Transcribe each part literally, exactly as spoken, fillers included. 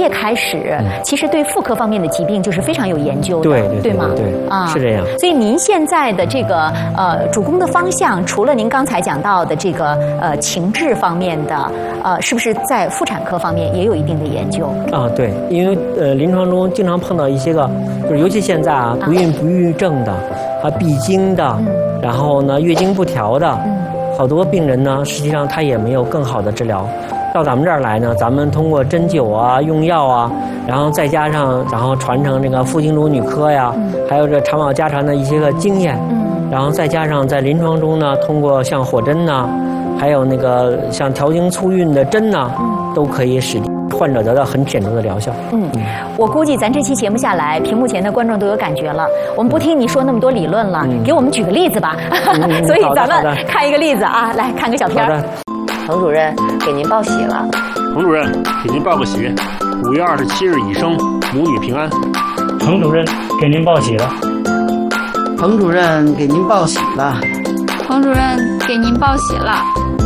业开始，嗯、其实对妇科方面的疾病就是非常有研究的， 对对 对, 对吗？ 对啊，是这样。 所以您现在的这个呃主攻的方向，除了您刚才讲到的这个呃情志方面的，呃，是不是在妇产科方面也有一定的研究？ 啊，对，因为呃临床中经常碰到一些个，就是尤其现在啊，不孕不育症的，啊闭经的，嗯、然后呢月经不调的，嗯、好多病人呢，实际上他也没有更好的治疗。到咱们这儿来呢，咱们通过针灸啊、用药啊，然后再加上然后传承这个妇经颅女科呀，嗯、还有这长老家传的一些个经验，嗯、然后再加上在临床中呢，通过像火针呐，还有那个像调经促孕的针呐，嗯、都可以使患者得到很显著的疗效。 嗯，我估计咱这期节目下来，屏幕前的观众都有感觉了。我们不听你说那么多理论了，嗯、给我们举个例子吧。嗯、所以咱们看一个例子啊，来看个小片儿。 彭主任，给您报喜了。 彭主任，给您报个喜，五月二十七日已生，母女平安。 彭主任，给您报喜了。 彭主任，给您报喜了。 彭主任，给您报喜了。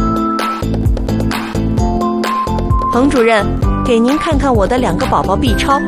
彭主任，给您看看我的两个宝宝 B 超。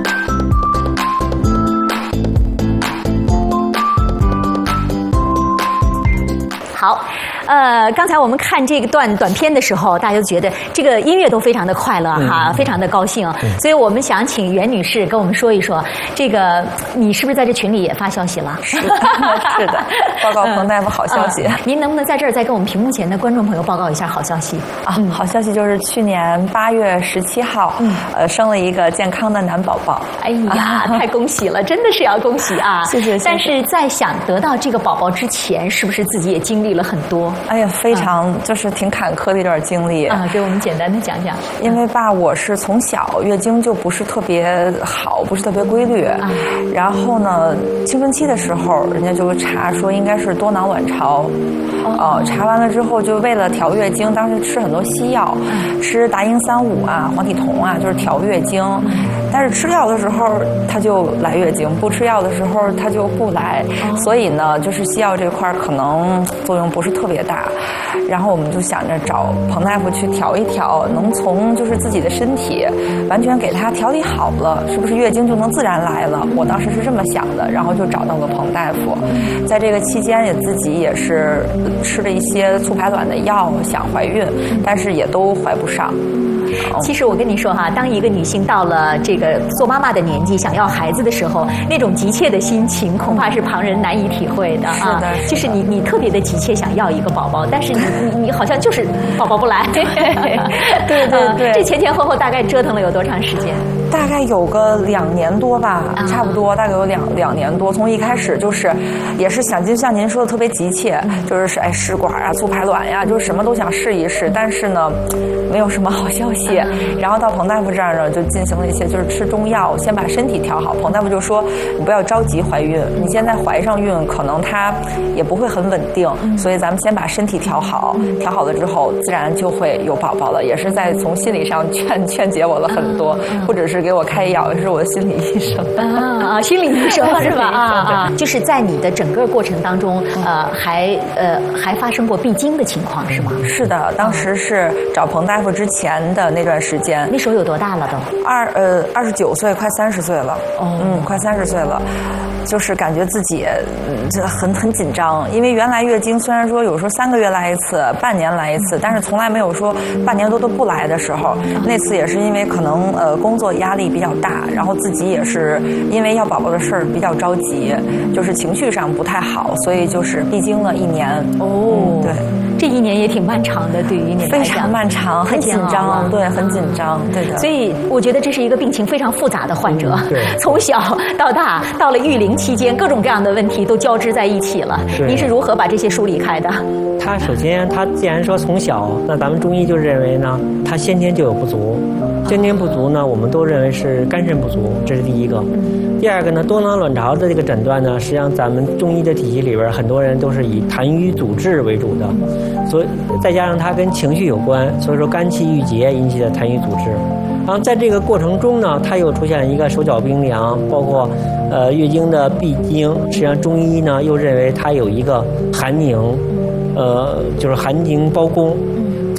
好。呃，刚才我们看这个段短片的时候，大家都觉得这个音乐都非常的快乐哈，嗯、非常的高兴。嗯、所以我们想请袁女士跟我们说一说，这个你是不是在这群里也发消息了？ 是的，是的，报告彭大夫好消息、 呃。您能不能在这儿再跟我们屏幕前的观众朋友报告一下好消息啊？嗯、好消息就是去年八月十七号，嗯、呃，生了一个健康的男宝宝。 哎呀，太恭喜了，真的是要恭喜啊！ 谢谢。 但是在想得到这个宝宝之前，是不是自己也经历了很多？ 哎呀，非常就是挺坎坷的一段经历啊，给我们简单的讲讲。 因为吧，我是从小月经就不是特别好，不是特别规律。啊、然后呢，青春期的时候，人家就查说应该是多囊卵巢。哦、呃，查完了之后，就为了调月经，当时吃很多西药，嗯、吃达英三五啊、黄体酮啊，就是调月经。嗯、但是吃药的时候它就来月经，不吃药的时候它就不来。哦、所以呢，就是西药这块可能作用不是特别大。然后我们就想着找彭大夫去调一调，能从就是自己的身体完全给他调理好了，是不是月经就能自然来了？我当时是这么想的，然后就找到了彭大夫。在这个期间也自己也是吃了一些促排卵的药，想怀孕，但是也都怀不上。 其实我跟你说哈，当一个女性到了这个做妈妈的年纪，想要孩子的时候，那种急切的心情，恐怕是旁人难以体会的啊。 是的，是的， 就是你你特别的急切想要一个宝宝，但是你你你好像就是宝宝不来。 对对对对， 这前前后后大概折腾了有多长时间？ 大概有个两年多吧，啊、差不多，大概有两两年多。从一开始就是，也是想就像您说的特别急切，嗯、就是哎试管啊、促排卵呀，就是什么都想试一试，但是呢，没有什么好消息。嗯、然后到彭大夫这儿呢，就进行了一些就是吃中药，先把身体调好。彭大夫就说，你不要着急怀孕，你现在怀上孕可能它也不会很稳定，嗯、所以咱们先把身体调好，调好了之后，自然就会有宝宝了。也是在从心理上劝劝解我了很多，嗯、或者是给我开药，也是我的心理医生啊，心理医生是吧？啊啊，就是在你的整个过程当中，呃，还呃还发生过闭经的情况是吗？ 是的，当时是找彭大夫之前的那段时间， 那时候有多大了都？ 二呃二十九岁，快三十岁了。哦，嗯，快三十岁了。就是感觉自己这很很紧张，因为原来月经虽然说有时候三个月来一次，半年来一次，但是从来没有说半年多都不来的时候。那次也是因为可能呃工作压力比较大，然后自己也是因为要宝宝的事儿比较着急，就是情绪上不太好，所以就是闭经了一年。 哦， 嗯、对。 这一年也挺漫长的，对于你来讲非常漫长，很紧张，对，很紧张，对的。 所以我觉得这是一个病情非常复杂的患者，对，从小到大，到了育龄期间，各种各样的问题都交织在一起了。您是如何把这些梳理开的？ 他首先，他既然说从小，那咱们中医就认为呢，他先天就有不足，先天不足呢，我们都认为是肝肾不足，这是第一个。第二个呢，多囊卵巢的这个诊断呢，实际上咱们中医的体系里边，很多人都是以痰瘀阻滞为主的，所以再加上它跟情绪有关，所以说肝气郁结引起的痰瘀阻滞。然后在这个过程中呢，它又出现一个手脚冰凉，包括呃月经的闭经，实际上中医呢又认为它有一个寒凝，呃就是寒凝包宫。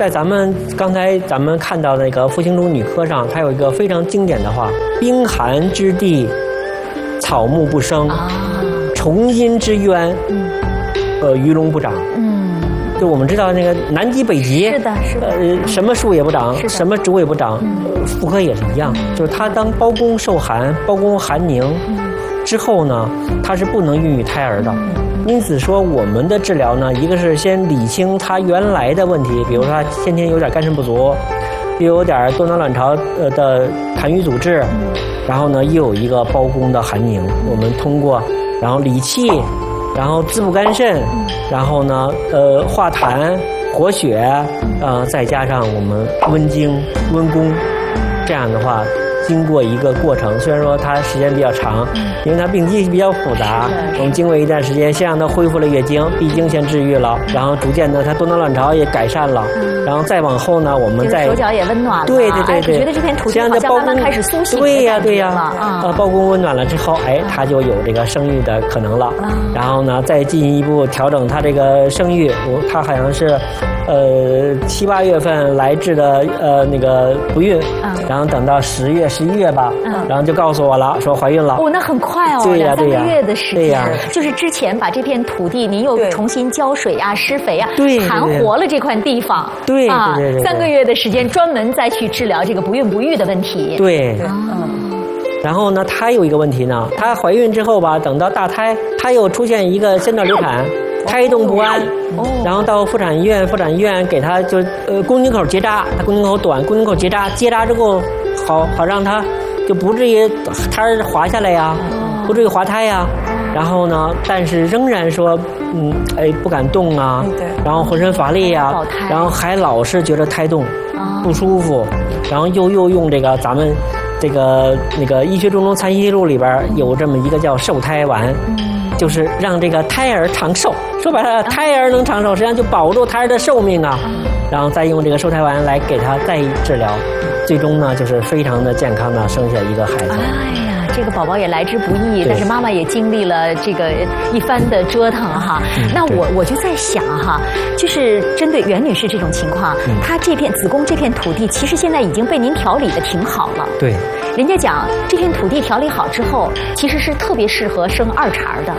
在咱们刚才咱们看到那个复兴中女科上，它有一个非常经典的话：冰寒之地，草木不生；重阴之渊，呃，鱼龙不长。嗯，就我们知道那个南极北极， 是的，是的， 呃，什么树也不长，什么植物也不长。妇科也是一样，就是它当胞宫受寒，胞宫寒凝之后呢，它是不能孕育胎儿的。因此说，我们的治疗呢，一个是先理清他原来的问题，比如说他先天有点肝肾不足，又有点多囊卵巢呃的痰瘀阻滞，然后呢又有一个胞宫的寒凝，我们通过然后理气，然后滋补肝肾，然后呢呃化痰活血，呃再加上我们温经温宫，这样的话。经过一个过程，虽然说它时间比较长，因为它病机比较复杂，我们经过一段时间，先让它恢复了月经，闭经先治愈了，然后逐渐的它多囊卵巢也改善了，然后再往后呢，我们再手脚也温暖了， 对对对对， 我觉得这片土地好像慢慢开始苏醒， 对呀对呀，啊，胞宫温暖了之后，哎，它就有这个生育的可能了，然后呢，再进一步调整它这个生育，我它好像是，呃七八月份来治的呃那个不孕，然后等到十月。十一月吧，嗯，然后就告诉我了，说怀孕了。 哦，那很快哦， 对呀，对呀， 两三个月的时间。 对呀， 就是之前把这片土地，您又重新浇水啊、施肥啊， 对， 盘活了这块地方。 对， 啊， 对对， 三个月的时间专门再去治疗这个不孕不育的问题。 对，嗯。然后呢，她有一个问题呢，她怀孕之后吧，等到大胎，她又出现一个先兆流产。胎动不安，哦，然后到妇产医院，妇产医院给她就呃宫颈口结扎，她宫颈口短，宫颈口结扎，结扎之后好好让她就不至于胎儿滑下来呀，不至于滑胎呀。然后呢，但是仍然说，嗯，哎，不敢动啊，然后浑身乏力呀，然后还老是觉得胎动不舒服，然后又又用这个咱们这个那个医学中东残息录里边有这么一个叫瘦胎丸。就是让这个胎儿长寿，说白了，胎儿能长寿，实际上就保住胎儿的寿命啊。然后再用这个瘦胎丸来给他再治疗，最终呢就是非常的健康的生下一个孩子。 哎呀，这个宝宝也来之不易，但是妈妈也经历了这个一番的折腾哈。嗯、那我我就在想哈，就是针对袁女士这种情况，嗯、她这片子宫这片土地，其实现在已经被您调理的挺好了。 对。 人家讲这片土地调理好之后，其实是特别适合生二茬的。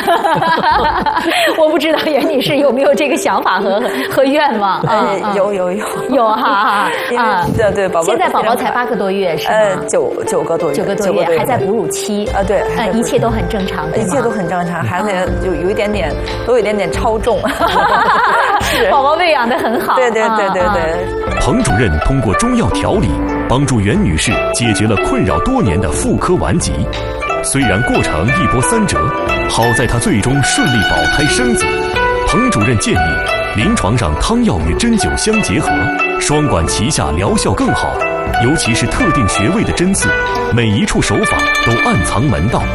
我不知道袁女士有没有这个想法和和愿望？ 呃，有有有有哈啊！对对，宝宝现在宝宝才八个多月是吗？ 呃，九九个多月， 九个多月还在哺乳期啊，对， 嗯，一切都很正常， 一切都很正常，孩子也有有一点点，都有一点点超重， 是宝宝喂养的很好， 对对对对对。 彭主任通过中药调理，帮助袁女士解决了困扰多年的妇科顽疾。虽然过程一波三折，好在她最终顺利保胎生子。彭主任建议，临床上汤药与针灸相结合，双管齐下，疗效更好。尤其是特定穴位的针刺，每一处手法都暗藏门道。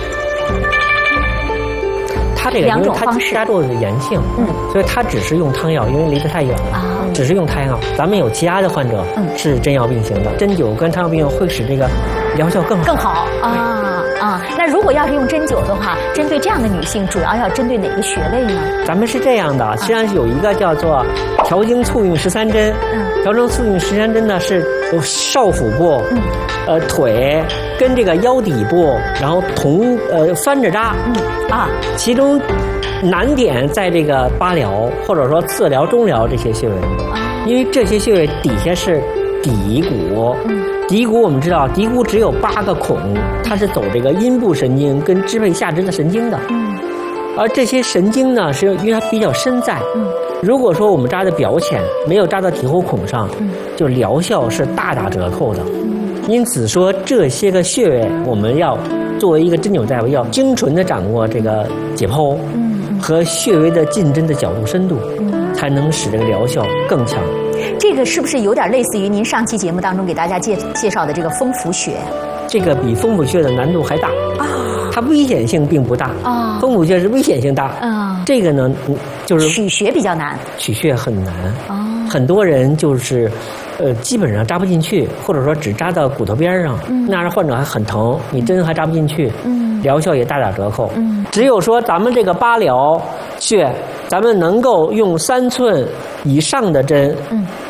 它这个因为它加重的是炎性，嗯，所以它只是用汤药，因为离得太远了，啊、只是用汤药。咱们有其他的患者是针药并行的，针灸跟汤药并用会使这个疗效更好。 更好啊啊！那如果要是用针灸的话，针对这样的女性，主要要针对哪个穴位呢？ 咱们是这样的，实际上是有一个叫做调经促运十三针，嗯，调经促运十三针呢是有少腹部，嗯，呃腿跟这个腰底部，然后同呃翻着扎，嗯啊，其中难点在这个八髎或者说次髎、中髎这些穴位，因为这些穴位底下是骶骨，嗯，骶骨我们知道，骶骨只有八个孔，它是走这个阴部神经跟支配下肢的神经的，嗯，而这些神经呢，是因为它比较深在，嗯，如果说我们扎的表浅，没有扎到体后孔上，嗯，就疗效是大打折扣的，因此说这些个穴位我们要作为一个针灸大夫，要精纯的掌握这个解剖，嗯，和穴位的进针的角度深度，嗯，才能使这个疗效更强。 这个是不是有点类似于您上期节目当中给大家介介绍的这个风府穴？ 这个比风府穴的难度还大啊，它危险性并不大啊。风府穴是危险性大啊，这个呢，就是取穴比较难， 取穴很难啊。很多人就是，呃，基本上扎不进去，或者说只扎到骨头边上，嗯、那样患者还很疼，你针还扎不进去，嗯，疗效也大打折扣。嗯，只有说咱们这个八髎穴，咱们能够用三寸以上的针，嗯，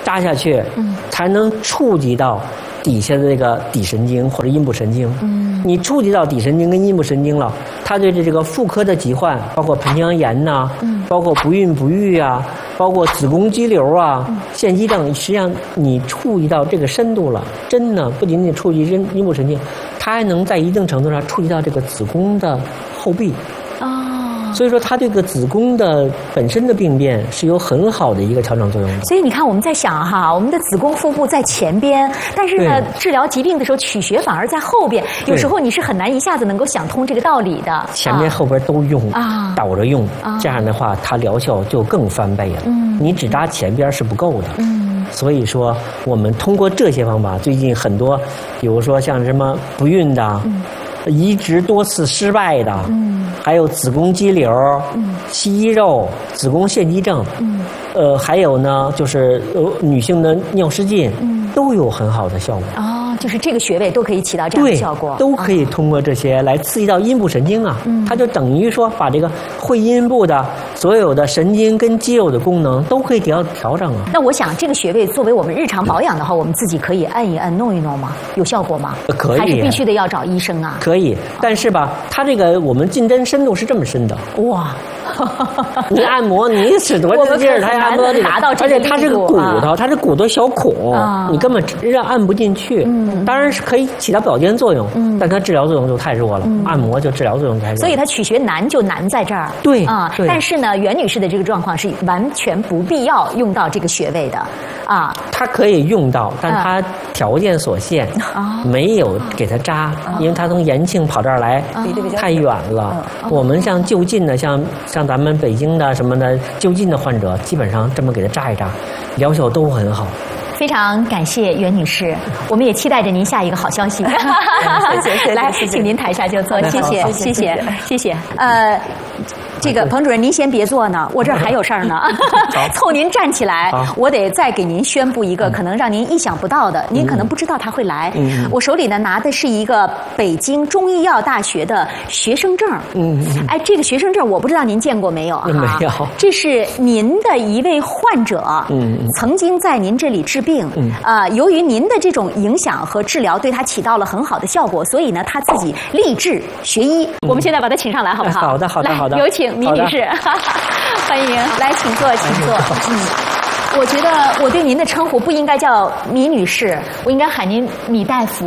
扎下去，嗯，才能触及到底下的这个底神经或者阴部神经。嗯，你触及到底神经跟阴部神经了，它对这个妇科的疾患，包括盆腔炎呐、啊，嗯，包括不孕不育啊，包括子宫肌瘤啊、嗯、腺肌症，实际上你触及到这个深度了，真的不仅仅触及阴阴部神经，它还能在一定程度上触及到这个子宫的后壁。所以说，它这个子宫的本身的病变是有很好的一个调整作用的。 所以你看，我们在想哈，我们的子宫腹部在前边，但是呢，治疗疾病的时候取穴反而在后边，有时候你是很难一下子能够想通这个道理的。 前边后边都用啊，倒着用，这样的话，它疗效就更翻倍了。嗯，你只扎前边是不够的。嗯，所以说，我们通过这些方法，最近很多，比如说像什么不孕的。嗯，移植多次失败的，嗯，还有子宫肌瘤、嗯，息肉、子宫腺肌症，嗯，呃，还有呢，就是呃女性的尿失禁，嗯，都有很好的效果。 哦，就是这个穴位都可以起到这样的效果， 都可以通过这些来刺激到阴部神经啊，嗯，它就等于说把这个会阴部的所有的神经跟肌肉的功能都可以调调整啊。 那我想这个穴位作为我们日常保养的话，我们自己可以按一按、弄一弄吗？有效果吗？ 可以， 还是必须得要找医生啊？ 可以，但是吧，它这个我们进针深度是这么深的，哇！你按摩，你使多大劲儿，它按摩这个，而且它是个骨头，它是骨头小孔，啊、你根本让按不进去。嗯，当然是可以起到保健作用，嗯，但它治疗作用就太弱了。嗯、按摩就治疗作用太弱。 所以它取穴难就难在这儿。 对啊，但是呢，袁女士的这个状况是完全不必要用到这个穴位的，啊， 它可以用到，但它条件所限，啊、没有给它扎，啊、因为它从延庆跑这儿来、啊、太远了。啊、我们像就近的，像像咱们北京的什么的就近的患者，基本上这么给他扎一扎，疗效都很好。 非常感谢袁女士，我们也期待着您下一个好消息。 谢谢， 来，请您台下就坐，谢谢，谢谢，谢谢。呃。这个彭主任，您先别坐呢，我这儿还有事儿呢。凑您站起来，我得再给您宣布一个可能让您意想不到的，您可能不知道他会来。嗯、我手里呢拿的是一个北京中医药大学的学生证。嗯，哎，这个学生证我不知道您见过没有啊？ 没有。 这是您的一位患者，嗯，曾经在您这里治病。嗯，啊、呃，由于您的这种影响和治疗，对他起到了很好的效果，所以呢，他自己立志学医。嗯、我们现在把他请上来，好不好？ 好的，好的，好的。 有请。米女士，欢迎，来，请坐，请坐。嗯，我觉得我对您的称呼不应该叫米女士，我应该喊您米大夫。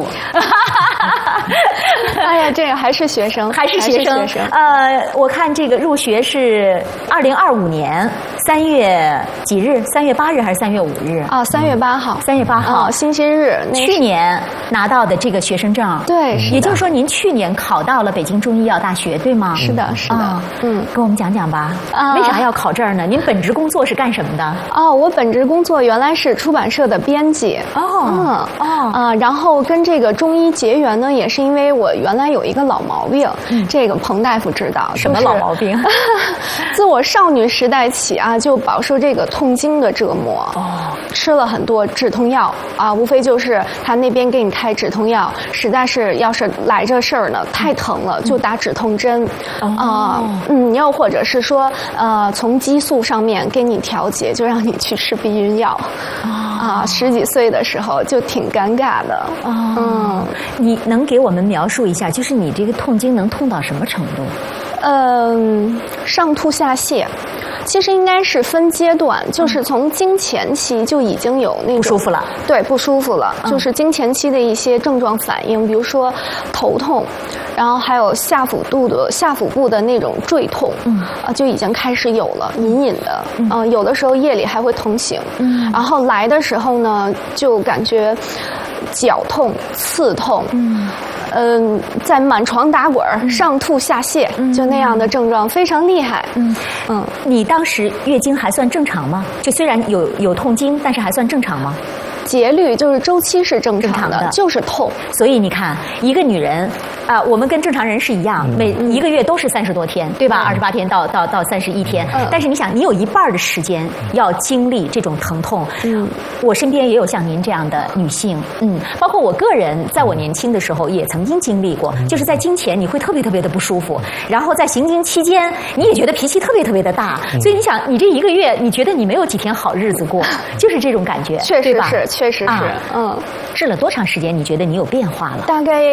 哎呀，这个还是学生， 还是学生。学生呃，我看这个入学是二零二五年三月几日？三月八日还是三月五日？ 啊，三月八号， 三月八号， 哦，星期日。 去年拿到的这个学生证， 对， 也就是说您去年考到了北京中医药大学，对吗？ 是的，是的。 嗯，跟我们讲讲吧。啊，为啥要考这儿呢？您本职工作是干什么的？ 哦，我本职工作原来是出版社的编辑。 哦，嗯， 哦，啊，然后跟这个中医结缘呢，也是因为我原来有一个老毛病，嗯、这个彭大夫知道什么老毛病？ 自我少女时代起啊，就饱受这个痛经的折磨。哦，吃了很多止痛药啊，无非就是他那边给你开止痛药，实在是要是来这事儿呢，太疼了，就打止痛针。啊、哦，嗯，又或者是说，呃，从激素上面给你调节，就让你去吃避孕药。哦、啊，十几岁的时候就挺尴尬的。 哦，嗯，你能给我们描述一下，就是你这个痛经能痛到什么程度？ 嗯，上吐下泻。其实应该是分阶段，就是从经前期就已经有那种不舒服了， 对，不舒服了，嗯、就是经前期的一些症状反应，比如说头痛，然后还有下腹部的下腹部的那种坠痛，嗯，啊，就已经开始有了，隐隐的，嗯、呃，有的时候夜里还会疼醒，嗯，然后来的时候呢，就感觉脚痛、刺痛，嗯。嗯，在满床打滚、嗯、上吐下泻，嗯、就那样的症状非常厉害。嗯嗯，你当时月经还算正常吗？就虽然有有痛经，但是还算正常吗？ 节律就是周期是正常的， 正常的就是痛。 所以你看，一个女人啊、我们跟正常人是一样，每一个月都是三十多天，对吧？二十八天到到到三十一天。 嗯但是你想，你有一半的时间要经历这种疼痛。 嗯， 我身边也有像您这样的女性，嗯，包括我个人，在我年轻的时候也曾经经历过，就是在经前你会特别特别的不舒服，然后在行经期间你也觉得脾气特别特别的大，所以你想，你这一个月你觉得你没有几天好日子过，就是这种感觉， 确对吧？ 实是，确实是， 啊嗯， 治了多长时间？你觉得你有变化了？ 大概